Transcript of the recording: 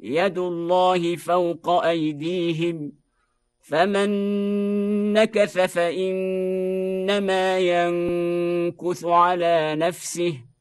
يد الله فوق أيديهم، فمن نكث فإنما ينكث على نفسه،